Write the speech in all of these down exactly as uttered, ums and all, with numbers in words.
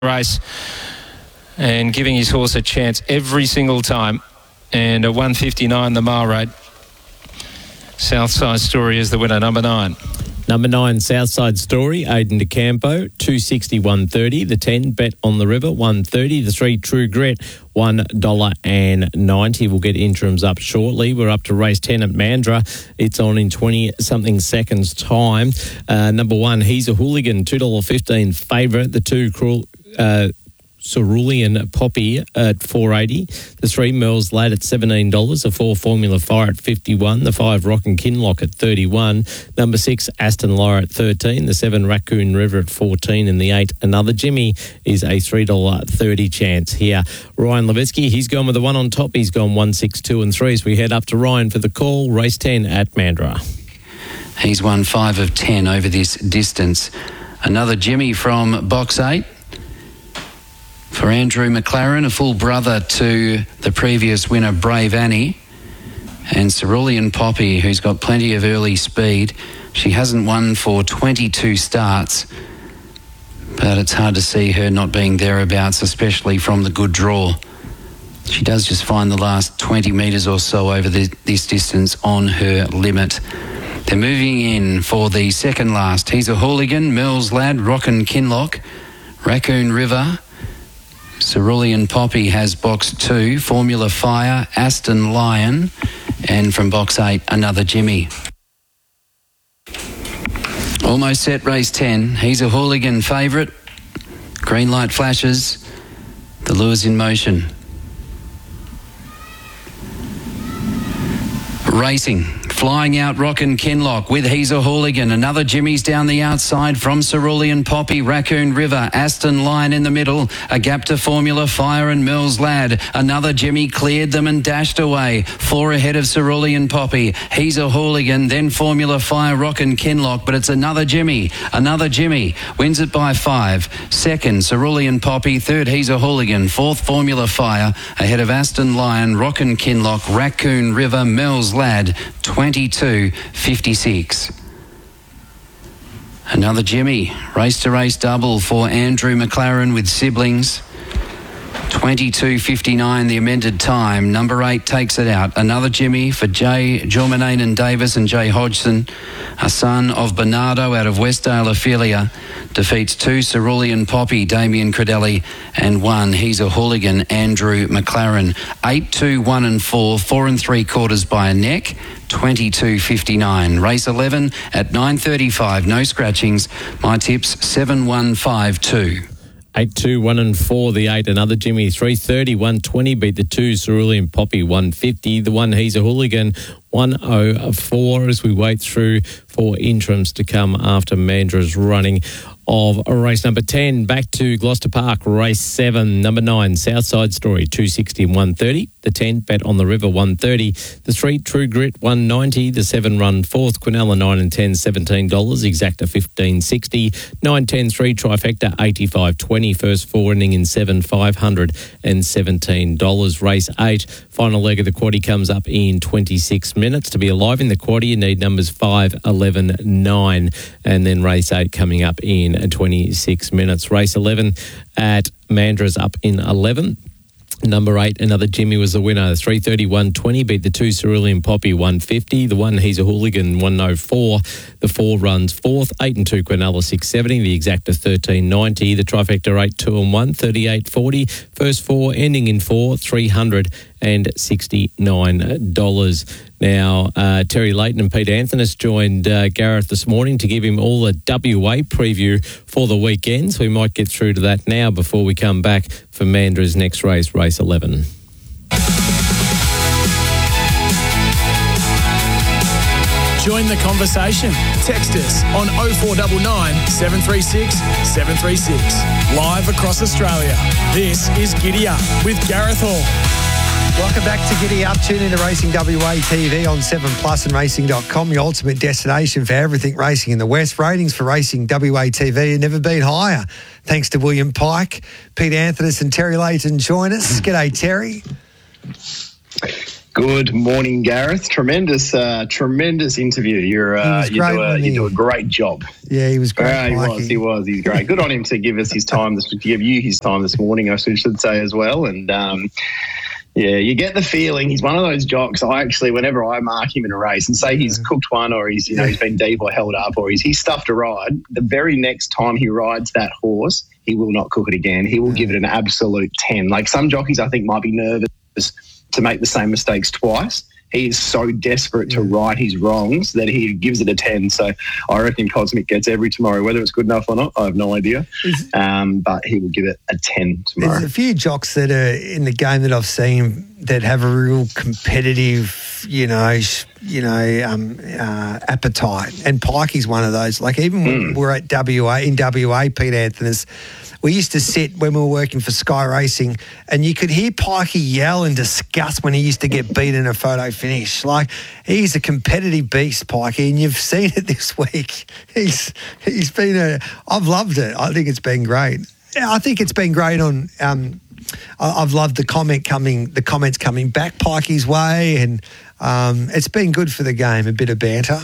race and giving his horse a chance every single time. And at one fifty-nine, the mile rate, Southside Story is the winner, number nine. Number nine, Southside Story, Aidan DeCampo, two sixty, one thirty. The ten, Bet on the River, one thirty. The three, True Grit, one dollar ninety. We'll get interims up shortly. We're up to race ten at Mandurah. It's on in twenty-something seconds' time. Uh, number one, He's a Hooligan, two dollars fifteen favourite. The two, Cruel... Uh, Cerulean Poppy at four eighty. The three, Merle's Lad at seventeen dollars. The four, Formula Fire at fifty-one. The five, Rockin' Kinlock at thirty-one. Number six, Aston Lyra at thirteen. The seven, Raccoon River at fourteen. And the eight, Another Jimmy, is a three dollars thirty chance here. Ryan Levitsky, he's gone with the one on top. He's gone one, six, two and three. So we head up to Ryan for the call. Race ten at Mandurah. He's won five of ten over this distance. Another Jimmy from box eight. For Andrew McLaren, a full brother to the previous winner, Brave Annie. And Cerulean Poppy, who's got plenty of early speed. She hasn't won for twenty-two starts, but it's hard to see her not being thereabouts, especially from the good draw. She does just find the last twenty metres or so over the, this distance on her limit. They're moving in for the second last. He's a Hooligan, Merle's Lad, Rockin' Kinlock, Raccoon River. Cerulean Poppy has box two, Formula Fire, Aston Lion, and from box eight, Another Jimmy. Almost set, race ten. He's a Hooligan favourite. Green light flashes. The lure's in motion. Racing. Flying out Rockin' Kinlock with He's a Hooligan. Another Jimmy's down the outside from Cerulean Poppy. Raccoon River, Aston Lion in the middle. A gap to Formula Fire and Merle's Lad. Another Jimmy cleared them and dashed away. Four ahead of Cerulean Poppy. He's a Hooligan, then Formula Fire, Rockin' Kinlock. But it's Another Jimmy. Another Jimmy wins it by five. Second, Cerulean Poppy. Third, He's a Hooligan. Fourth, Formula Fire. Ahead of Aston Lion, Rockin' Kinlock, Raccoon River, Merle's Lad. twenty-two fifty-six. Another Jimmy. Race to race double for Andrew McLaren with siblings. twenty-two fifty-nine the amended time. Number eight takes it out. Another Jimmy for Jay Jormanen Davis and Jay Hodgson. A son of Bernardo out of Westdale Ophelia. Defeats two, Cerulean Poppy, Damien Credelli, and one, He's a Hooligan, Andrew McLaren. Eight, two, one and four, four and three quarters by a neck. twenty-two fifty-nine. Race eleven at nine thirty-five. No scratchings. My tips, seven, one, five, two. Eight, two, one and four. The eight, Another Jimmy, three thirty, one twenty. Beat the two, Cerulean Poppy, one fifty. The one, He's a Hooligan, one oh four. As we wait through for interims to come after Mandurah's running of race number ten. Back to Gloucester Park, race seven. Number nine, Southside Story, two sixty and one thirty. The ten, Bet on the River, one thirty. The three, True Grit, one ninety. The seven, Run Fourth. Quinella, nine and ten, seventeen dollars. Exacta, fifteen sixty. nine, ten, three, Trifecta, eighty-five twenty. First four ending in seven, five hundred seventeen dollars. Race eight, final leg of the quaddie comes up in twenty-six minutes. To be alive in the quaddie, you need numbers five, eleven, nine. And then race eight coming up in twenty-six minutes. Race eleven at Mandurah's up in eleven. Number eight, Another Jimmy was the winner. three thirty, one twenty. Beat the two, Cerulean Poppy, one fifty. The one, He's a Hooligan, one oh four. The four runs fourth. eight and two, Quinella, six seventy. The Exacta, thirteen ninety. The Trifecta, eight, two and one, thirty-eight forty. First four ending in four, three hundred sixty-nine dollars. Now, uh, Terry Leighton and Peter Anthonys joined uh, Gareth this morning to give him all the W A preview for the weekend. So we might get through to that now before we come back for Mandurah's next race, race eleven. Join the conversation. Text us on oh four nine nine, seven three six, seven three six. Live across Australia. This is Giddy Up with Gareth Hall. Welcome back to Giddy Up. Tune into Racing W A T V on seven plus and racing dot com, your ultimate destination for everything racing in the West. Ratings for Racing W A T V have never been higher. Thanks to William Pike, Pete Anthonys and Terry Leighton join us. G'day, Terry. Good morning, Gareth. Tremendous, uh, tremendous interview. You're, uh, you, do a, you do a great job. Yeah, he was great. Uh, he was, he was. He's great. Good on him to give us his time, to give you his time this morning, I should say as well. And um, yeah, you get the feeling he's one of those jocks. I actually, whenever I mark him in a race and say he's cooked one, or he's, you know, he's been deep or held up, or he's he's stuffed a ride, the very next time he rides that horse, he will not cook it again. He will yeah. give it an absolute ten. Like some jockeys, I think, might be nervous to make the same mistakes twice. He is so desperate to right his wrongs that he gives it a ten. So I reckon Cosmic gets every tomorrow. Whether it's good enough or not, I have no idea. Um, but he will give it a ten tomorrow. There's a few jocks that are in the game that I've seen that have a real competitive, you know, sh- you know, um, uh, appetite. And Pikey's one of those. Like even when mm. we're at W A, in W A, Pete Anthony's, we used to sit when we were working for Sky Racing and you could hear Pikey yell in disgust when he used to get beat in a photo finish. Like, he's a competitive beast, Pikey, and you've seen it this week. He's he's been a... I've loved it. I think it's been great. I think it's been great on... Um, I've loved the comment coming, the comments coming back Pikey's way, and um, it's been good for the game, a bit of banter.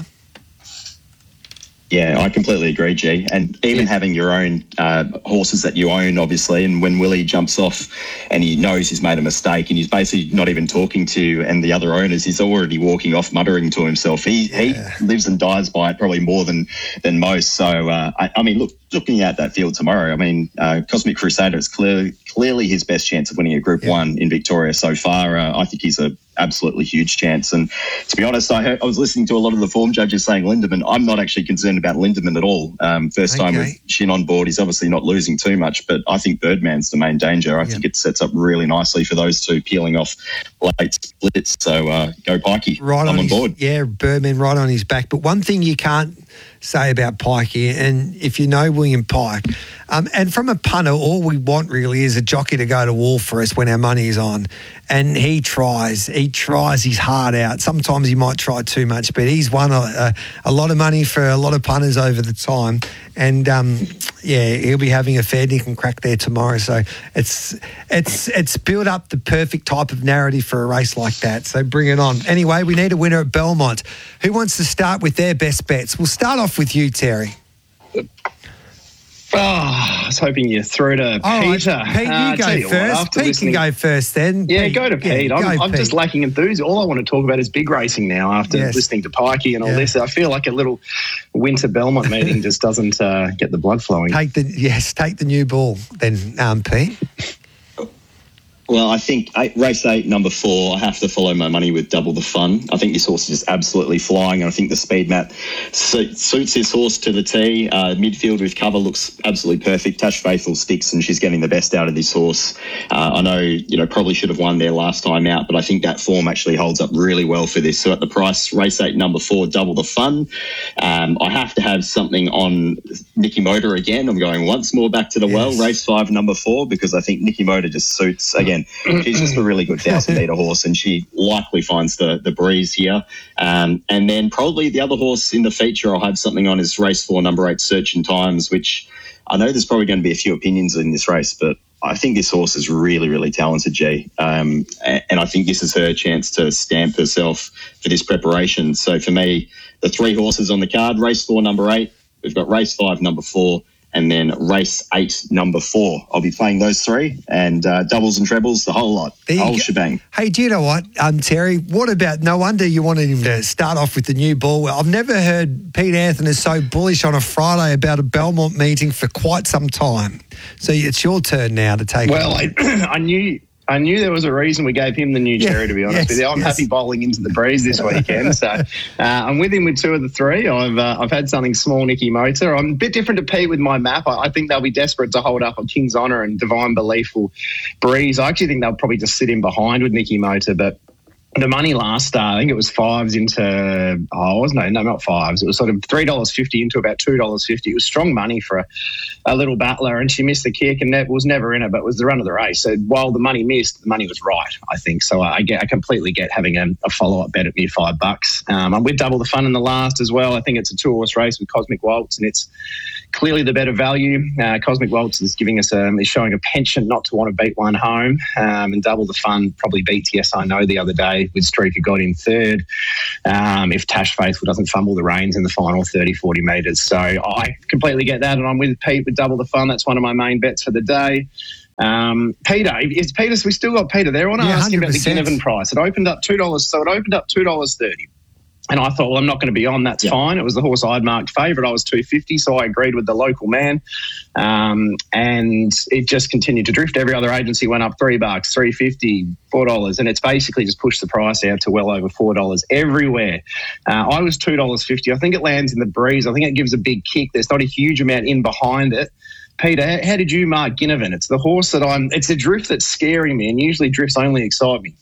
Yeah, I completely agree, G. And even yeah. having your own uh, horses that you own, obviously, and when Willie jumps off and he knows he's made a mistake and he's basically not even talking to you and the other owners, he's already walking off muttering to himself. He yeah. he lives and dies by it probably more than than most. So, uh, I, I mean, look, looking at that field tomorrow, I mean, uh, Cosmic Crusader is clear, clearly his best chance of winning a Group yeah. One in Victoria so far. Uh, I think he's a absolutely huge chance. And to be honest, I heard, I was listening to a lot of the form judges saying Lindemann. I'm not actually concerned about Lindemann at all. Um, first okay. time with Shin on board, he's obviously not losing too much, but I think Birdman's the main danger. I yeah. think it sets up really nicely for those two peeling off late splits. So uh, go Pikey. Right I'm on, on his, board. Yeah, Birdman right on his back. But one thing you can't say about Pikey, and if you know William Pike, um, and from a punter, all we want really is a jockey to go to war for us when our money is on. And he tries, he tries his heart out. Sometimes he might try too much, but he's won a, a, a lot of money for a lot of punters over the time. And um, yeah, he'll be having a fair nick and crack there tomorrow. So it's it's it's built up the perfect type of narrative for a race like that. So bring it on. Anyway, we need a winner at Belmont. Who wants to start with their best bets? We'll start off with you, Terry. Oh, I was hoping you threw to All Peter. Right. Pete, you uh, go first. What, Pete listening... can go first then. Yeah, Pete, go to Pete. Yeah, I'm, go I'm Pete. just lacking enthusiasm. All I want to talk about is big racing now after yes. listening to Pikey and all yeah. this. I feel like a little winter Belmont meeting just doesn't uh, get the blood flowing. Take the Yes, take the new ball then, um, Pete. Well, I think eight, race eight, number four, I have to follow my money with Double the Fun. I think this horse is just absolutely flying, and I think the speed map su- suits this horse to the T. Uh, midfield with cover looks absolutely perfect. Tash Faithful sticks, and she's getting the best out of this horse. Uh, I know, you know, probably should have won there last time out, but I think that form actually holds up really well for this. So at the price, race eight, number four, Double the Fun. Um, I have to have something on Nicky Motor again. I'm going once more back to the yes. well, race five, number four, because I think Nicky Motor just suits, again, she's just a really good thousand metre horse, and she likely finds the, the breeze here. Um, and then probably the other horse in the feature I'll have something on is race four, number eight, Searching Times, which I know there's probably going to be a few opinions in this race, but I think this horse is really, really talented, G. Um, and I think this is her chance to stamp herself for this preparation. So for me, the three horses on the card, race four, number eight, we've got race five, number four, and then race eight, number four. I'll be playing those three, and uh, doubles and trebles, the whole lot, the whole go. shebang. Hey, do you know what, um, Terry? What about, no wonder you wanted him to start off with the new ball. I've never heard Pete Anthony so bullish on a Friday about a Belmont meeting for quite some time. So it's your turn now to take well, it. Well, I, I knew... I knew there was a reason we gave him the new cherry, yeah, to be honest yes, with you. I'm yes. happy bowling into the breeze this weekend. So uh, I'm with him with two of the three. I've uh, I've had something small, Nicky Motor. I'm a bit different to Pete with my map. I, I think they'll be desperate to hold up on King's Honour, and Divine Belief will breeze. I actually think they'll probably just sit in behind with Nicky Motor, but the money last start, I think it was fives into, oh, wasn't it? No, not fives. It was sort of three dollars fifty into about two dollars fifty. It was strong money for a, a little battler, and she missed the kick and was never in it, but was the run of the race. So while the money missed, the money was right, I think. So I get, I completely get having a, a follow-up bet at near five bucks. Um, I'm with Double the Fun in the last as well. I think it's a two-horse race with Cosmic Waltz, and it's clearly the better value. Uh, Cosmic Waltz is giving us a, is showing a penchant not to want to beat one home, um, and Double the Fun probably beats Yes I Know the other day. with, with Streaker God in third. Um, if Tash Faithful doesn't fumble the reins in the final thirty, forty metres. So I completely get that, and I'm with Pete with Double the Fun. That's one of my main bets for the day. Um, Peter, is Peter, we still got Peter there. I want to Yeah, ask you about the one hundred percent. Ginnivan price. It opened up two dollars, so it opened up two dollars thirty. And I thought, well, I'm not going to be on. That's Yeah. fine. It was the horse I'd marked favourite. I was two fifty, so I agreed with the local man. Um, and it just continued to drift. Every other agency went up three bucks, three fifty, four dollars, and it's basically just pushed the price out to well over four dollars everywhere. Uh, I was two dollars fifty. I think it lands in the breeze. I think it gives a big kick. There's not a huge amount in behind it. Peter, how, how did you mark Ginnivan? It's the horse that I'm. It's a drift that's scaring me, and usually drifts only excite me.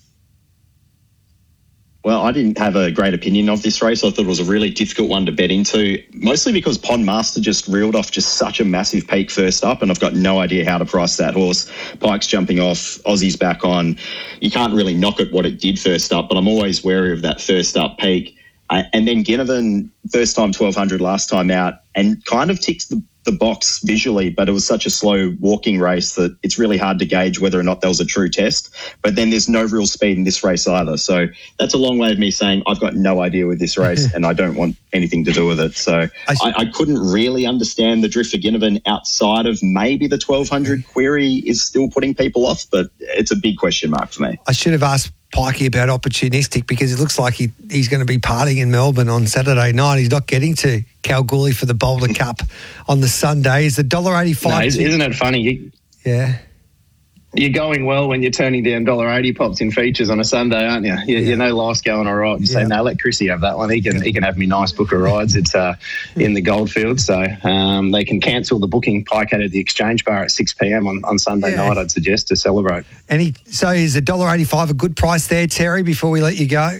Well, I didn't have a great opinion of this race. I thought it was a really difficult one to bet into, mostly because Pond Master just reeled off just such a massive peak first up, and I've got no idea how to price that horse. Pike's jumping off, Aussie's back on. You can't really knock at what it did first up, but I'm always wary of that first up peak. Uh, and then Ginnivan, first time twelve hundred, last time out, and kind of ticks the the box visually, but it was such a slow walking race that it's really hard to gauge whether or not that was a true test. But then there's no real speed in this race either. So that's a long way of me saying I've got no idea with this race and I don't want anything to do with it. So I, I couldn't really understand the drift for Ginnivan outside of maybe the twelve hundred query is still putting people off, but it's a big question mark for me. I should have asked Pikey about opportunistic because it looks like he, he's going to be partying in Melbourne on Saturday night. He's not getting to Kalgoorlie for the Boulder Cup on the Sunday. Is the one dollar eighty-five? No, isn't it funny? You, yeah. You're going well when you're turning down one dollar eighty pops in features on a Sunday, aren't you? You, Yeah. you know life's going all right. You say, Yeah. no, let Chrissy have that one. He can he can have me nice book of rides. It's uh, in the Goldfield, so um, they can cancel the booking Pike at the Exchange Bar at six p.m. on, on Sunday Yeah. night, I'd suggest, to celebrate. And he, so is the one dollar eighty-five a good price there, Terry, before we let you go?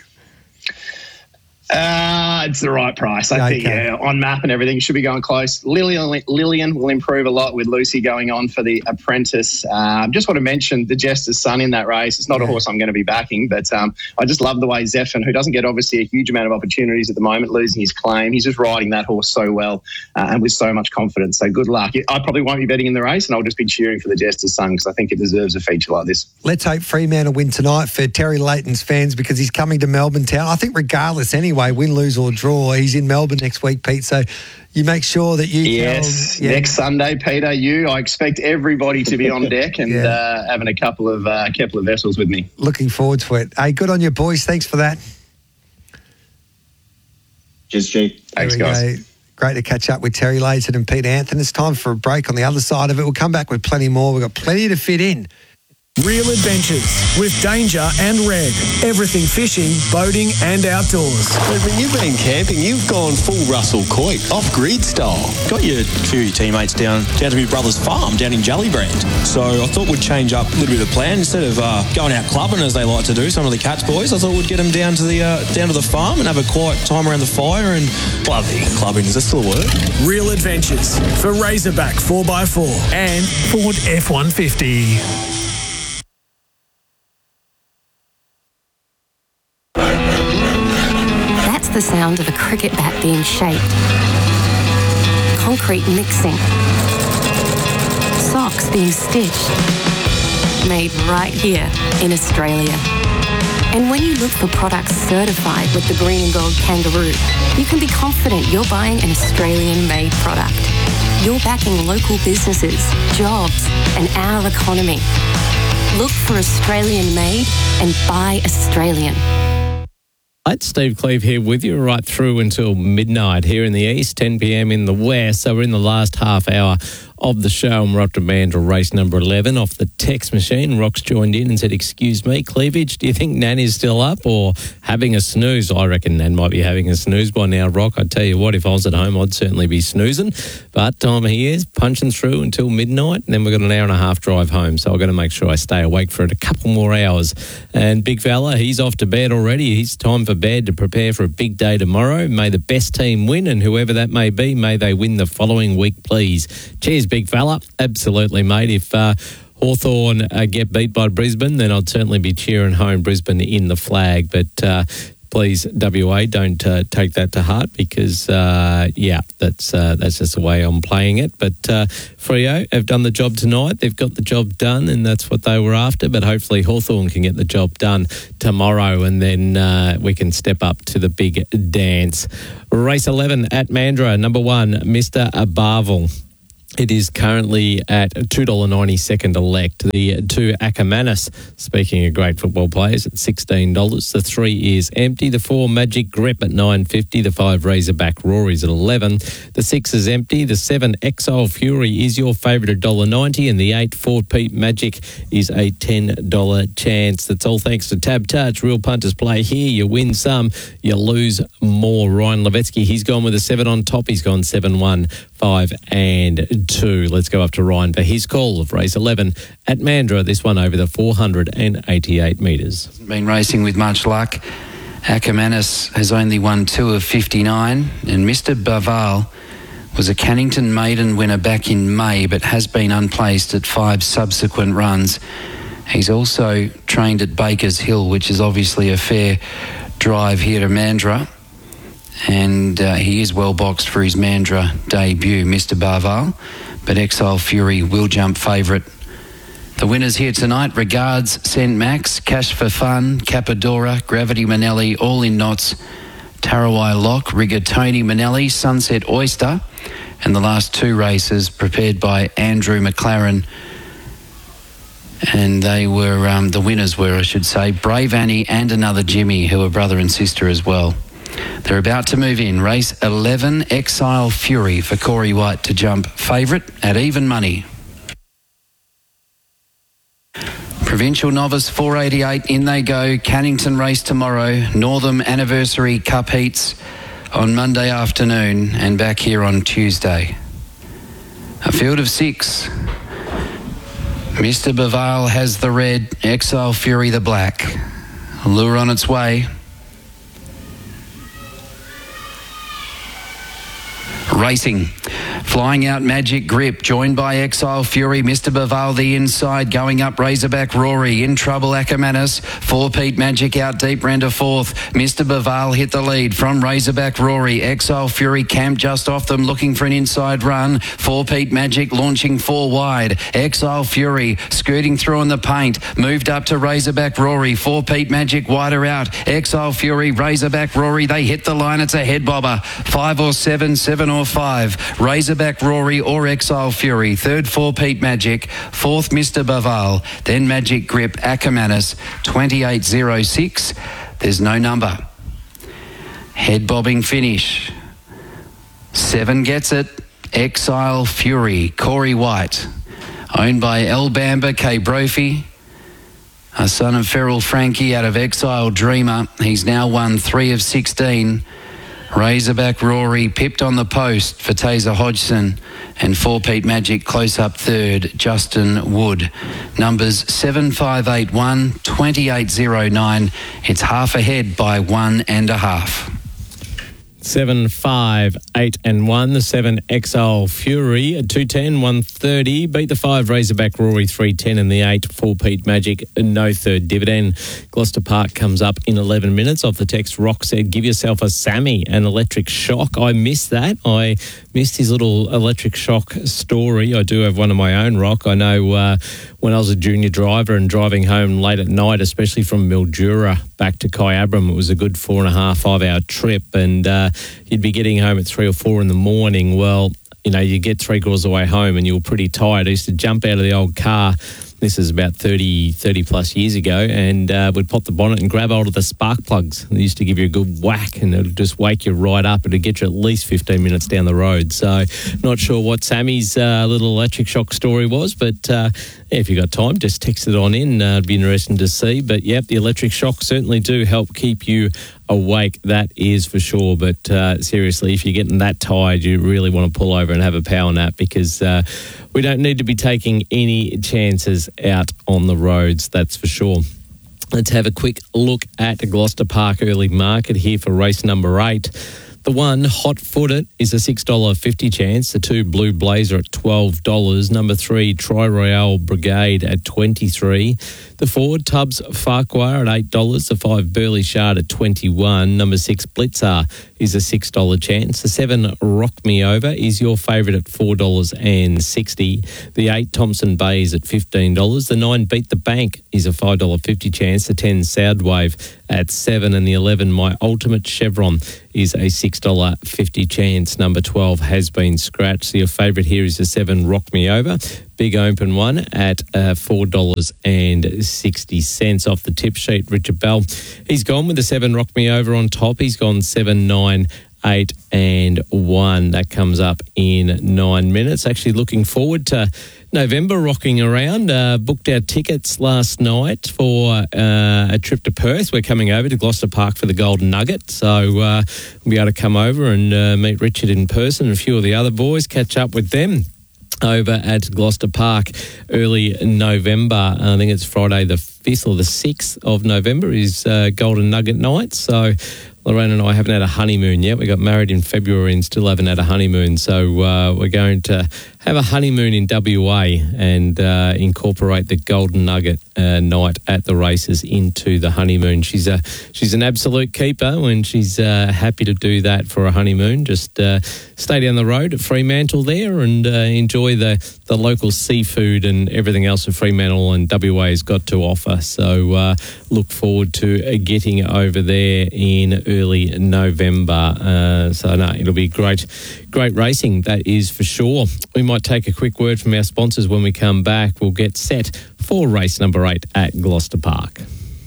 Uh, it's the right price. I think, Okay. yeah, on map and everything, should be going close. Lillian, Lillian will improve a lot with Lucy going on for the Apprentice. Um, just want to mention the Jester's Son in that race. It's not a horse I'm going to be backing, but um, I just love the way Zephyr, who doesn't get obviously a huge amount of opportunities at the moment, losing his claim. He's just riding that horse so well uh, and with so much confidence. So good luck. I probably won't be betting in the race, and I'll just be cheering for the Jester's Son because I think it deserves a feature like this. Let's hope Fremantle win tonight for Terry Leighton's fans because he's coming to Melbourne town. I think regardless anyway, win, lose or draw, he's in Melbourne next week, Pete. So you make sure that you Yes, tell, yeah. next Sunday, Peter, you, I expect everybody to be on deck and Yeah. uh, having a couple of uh, couple of vessels with me. Looking forward to it. Hey, good on you, boys. Thanks for that. Cheers, G. Thanks, There we guys. go. Great to catch up with Terry Leighton and Pete Anthony. It's time for a break on the other side of it. We'll come back with plenty more. We've got plenty to fit in. Real Adventures with Danger and Red. Everything fishing, boating and outdoors. When you've been camping, you've gone full Russell Coit, off-grid style. Got your few of your teammates down, down to my brother's farm, down in Jellybrand. So I thought we'd change up a little bit of plan. Instead of uh, going out clubbing, as they like to do, some of the Cats boys, I thought we'd get them down to the uh, down to the farm and have a quiet time around the fire and clubbing. Clubbing, is that still a word? Real Adventures for Razorback four by four and Ford F one fifty. That's the sound of a cricket bat being shaped. Concrete mixing. Socks being stitched. Made right here in Australia. And when you look for products certified with the green and gold kangaroo, you can be confident you're buying an Australian-made product. You're backing local businesses, jobs, and our economy. Look for Australian-made and buy Australian. It's Steve Cleve here with you right through until midnight here in the east, ten p.m. in the west. So we're in the last half hour of the show and we're up to Mandurah race number eleven off the text machine. Rock's joined in and said, excuse me, Cleavage, do you think Nan is still up or having a snooze? I reckon Nan might be having a snooze by now, Rock. I'd tell you what, if I was at home, I'd certainly be snoozing. But um, he is punching through until midnight and then we've got an hour and a half drive home. So I've got to make sure I stay awake for it a couple more hours. And big fella, he's off to bed already. He's time for bed to prepare for a big day tomorrow. May the best team win, and whoever that may be, may they win the following week, please. Cheers, big fella. Absolutely, mate. If uh, Hawthorn uh, get beat by Brisbane, then I'd certainly be cheering home Brisbane in the flag. But uh, please, W A, don't uh, take that to heart because, uh, yeah, that's uh, that's just the way I'm playing it. But uh, Freo have done the job tonight. They've got the job done, and that's what they were after. But hopefully Hawthorn can get the job done tomorrow, and then uh, we can step up to the big dance. Race eleven at Mandurah, number one, Mister Barvel. It is currently at two dollars ninety second elect. The two Ackermanis, speaking of great football players, at sixteen dollars. The three is empty. The four Magic Grip at nine fifty. The five Razorback Rory's at eleven. The six is empty. The seven Exile Fury is your favourite at one dollar ninety, and the eight Fort Pete Magic is a ten dollars chance. That's all thanks to Tab Touch. Real punters play here. You win some, you lose more. Ryan Levetsky, he's gone with a seven on top. He's gone seven one. Five and two. Let's go up to Ryan for his call of race eleven at Mandurah. This one over the four hundred eighty-eight metres. Been racing with much luck. Ackermanis has only won two of fifty-nine, and Mister Baval was a Cannington maiden winner back in May, but has been unplaced at five subsequent runs. He's also trained at Baker's Hill, which is obviously a fair drive here to Mandurah. And uh, he is well boxed for his Mandurah debut, Mister Barval, but Exile Fury will jump favourite. The winners here tonight: Regards, Saint Max, Cash for Fun, Capadora, Gravity Manelli, All in Knots, Tarawai Lock, Rigatoni Manelli, Sunset Oyster, and the last two races prepared by Andrew McLaren. And they were, um, the winners were, I should say, Brave Annie and Another Jimmy, who are brother and sister as well. They're about to move in. Race eleven, Exile Fury for Corey White to jump favourite at even money. Provincial Novice four eighty-eight, in they go. Cannington race tomorrow. Northam Anniversary Cup Heats on Monday afternoon and back here on Tuesday. A field of six. Mister Baval has the red, Exile Fury the black. Lure on its way. Racing. Flying out Magic Grip, joined by Exile Fury, Mister Baval the inside, going up Razorback Rory, in trouble Ackermanis, four Pete Magic out deep, Render fourth, Mister Baval hit the lead from Razorback Rory, Exile Fury camped just off them, looking for an inside run, four Pete Magic launching four wide, Exile Fury skirting through in the paint, moved up to Razorback Rory, four Pete Magic wider out, Exile Fury, Razorback Rory, they hit the line, it's a head bobber, five or seven, seven or five, Razorback Rory or Exile Fury, third four Pete Magic, fourth Mister Baval, then Magic Grip Ackermanis, twenty-eight oh six, there's no number. Head bobbing finish, seven gets it, Exile Fury, Corey White, owned by El Bamba K. Brophy, a son of Feral Frankie out of Exile Dreamer. He's now won three of sixteen. Razorback Rory pipped on the post for Taser Hodgson, and four Pete Magic close up third, Justin Wood. Numbers seven five eight one, twenty-eight oh nine. It's half ahead by one and a half. Seven, five, eight, and one. The seven Exile Fury at two ten, one thirty. Beat the five Razorback Rory three ten, and the eight four Pete Magic no third dividend. Gloucester Park comes up in eleven minutes. Off the text, Rock said, "Give yourself a Sammy, an electric shock." I missed that. I missed his little electric shock story. I do have one of my own, Rock. I know uh, when I was a junior driver and driving home late at night, especially from Mildura back to Kyabram, it was a good four and a half, five hour trip, and uh, you'd be getting home at three or four in the morning. Well, you know, you get three quarters of the way home and you were pretty tired. I used to jump out of the old car. This is about thirty, thirty plus years ago, and uh, we'd pop the bonnet and grab hold of the spark plugs. They used to give you a good whack, and it'd just wake you right up. It'd get you at least fifteen minutes down the road. So, not sure what Sammy's uh, little electric shock story was, but uh, yeah, if you got time, just text it on in. Uh, it'd be interesting to see. But yep, the electric shocks certainly do help keep you awake, that is for sure. But uh, seriously, if you're getting that tired, you really want to pull over and have a power nap, because uh, we don't need to be taking any chances out on the roads, that's for sure. Let's have a quick look at the Gloucester Park early market here for race number eight. The one, Hot Footed, is a six dollars fifty chance. The two, Blue Blazer at twelve dollars. Number three, Tri Royale Brigade at twenty-three dollars. The four, Tubbs Farquhar at eight dollars. The five, Burley Shard at twenty-one dollars. Number six, Blitzer is a six dollars chance. The seven, Rock Me Over, is your favourite at four dollars sixty. The eight, Thompson Bay, is at fifteen dollars. The nine, Beat the Bank, is a five dollars fifty chance. The ten, Soundwave at seven dollars. And the eleven, My Ultimate Chevron, is a six dollars fifty chance. Number twelve has been scratched. So your favourite here is the seven, Rock Me Over. Big open one at uh, four dollars sixty off the tip sheet. Richard Bell, he's gone with the seven, Rock Me Over on top. He's gone seven, nine, eight and one. That comes up in nine minutes. Actually looking forward to November rocking around. Uh, booked our tickets last night for uh, a trip to Perth. We're coming over to Gloucester Park for the Golden Nugget. So uh, we'll be able to come over and uh, meet Richard in person and a few of the other boys, catch up with them over at Gloucester Park early November. I think it's Friday the fifth or the sixth of November is uh, Golden Nugget night. So Lorraine and I haven't had a honeymoon yet. We got married in February and still haven't had a honeymoon. So uh, we're going to have a honeymoon in W A and uh, incorporate the Golden Nugget uh, night at the races into the honeymoon. She's a she's an absolute keeper when she's uh, happy to do that for a honeymoon. Just uh, stay down the road at Fremantle there and uh, enjoy the, the local seafood and everything else that Fremantle and W A has got to offer. So uh, look forward to uh, getting over there in early November. Uh, so no, it'll be great, great racing, that is for sure. We might take a quick word from our sponsors when we come back. We'll get set for race number eight at Gloucester Park.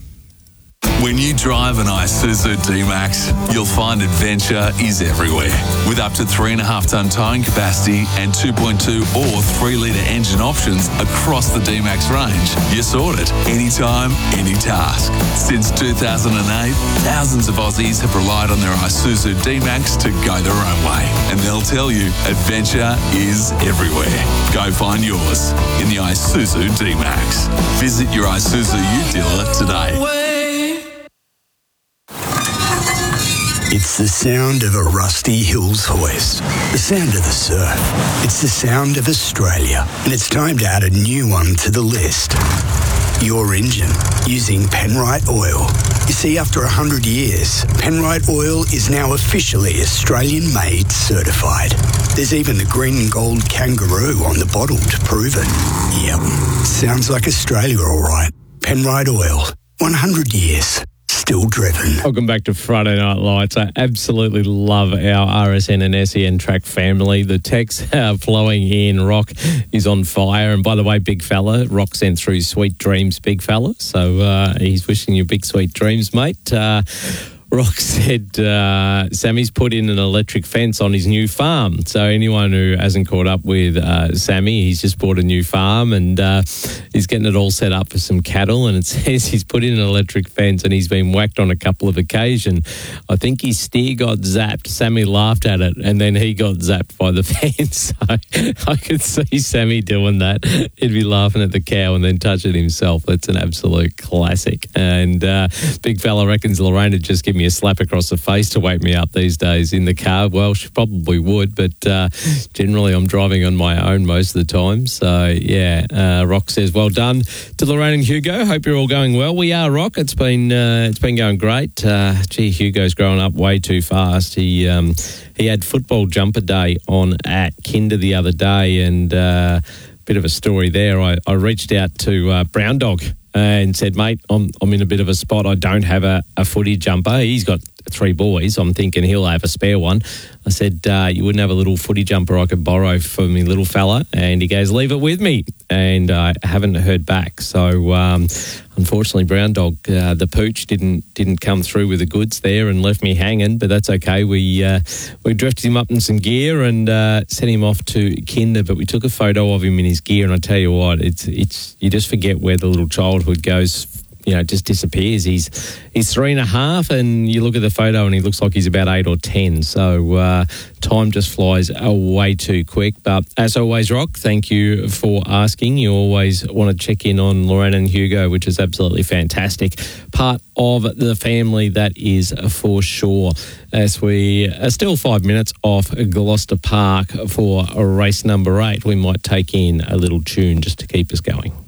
When you drive an Isuzu D-Max, you'll find adventure is everywhere. With up to three and a half tonne towing capacity and two point two or three litre engine options across the D-Max range, you're sorted. Anytime, any task. Since two thousand eight, thousands of Aussies have relied on their Isuzu D-Max to go their own way. And they'll tell you, adventure is everywhere. Go find yours in the Isuzu D-Max. Visit your Isuzu U dealer today. It's the sound of a Rusty Hills hoist, the sound of the surf. It's the sound of Australia, and it's time to add a new one to the list. Your engine, using Penrite Oil. You see, after one hundred years, Penrite Oil is now officially Australian-made certified. There's even the green and gold kangaroo on the bottle to prove it. Yep, sounds like Australia all right. Penrite Oil, one hundred years. Still driven. Welcome back to Friday Night Lights. I absolutely love our R S N and S E N track family. The texts are flowing in. Rock is on fire. And by the way, big fella, Rock sent through sweet dreams, big fella. So uh, he's wishing you big sweet dreams, mate. Uh, Rock said uh, Sammy's put in an electric fence on his new farm. So anyone who hasn't caught up with uh, Sammy, he's just bought a new farm and uh, he's getting it all set up for some cattle. And it says he's put in an electric fence and he's been whacked on a couple of occasions. I think his steer got zapped. Sammy laughed at it and then he got zapped by the fence. So I could see Sammy doing that. He'd be laughing at the cow and then touch it himself. That's an absolute classic. And uh, big fella reckons Lorraine would just give me a slap across the face to wake me up these days in the car. Well, she probably would, but uh, generally I'm driving on my own most of the time. So, yeah, uh, Rock says, well done to Lorraine and Hugo. Hope you're all going well. We are, Rock. It's been uh, it's been going great. Uh, gee, Hugo's growing up way too fast. He um, he had football jumper day on at Kinder the other day, and uh, bit of a story there. I, I reached out to uh, Brown Dog and said, mate, I'm I'm in a bit of a spot. I don't have a, a footy jumper. He's got three boys. I'm thinking he'll have a spare one. I said, uh, you wouldn't have a little footy jumper I could borrow for me little fella? And he goes, leave it with me. And I haven't heard back. So, um, unfortunately, Brown Dog, uh, the pooch, didn't didn't come through with the goods there and left me hanging. But that's okay. We uh, we dressed him up in some gear and uh, sent him off to Kinder. But we took a photo of him in his gear. And I tell you what, it's it's you just forget where the little childhood goes. you know, just disappears. He's he's three and a half, and you look at the photo and he looks like he's about eight or ten. So uh, time just flies way too quick. But as always, Rock, thank you for asking. You always want to check in on Lorraine and Hugo, which is absolutely fantastic. Part of the family, that is for sure. As we are still five minutes off Gloucester Park for race number eight, we might take in a little tune just to keep us going.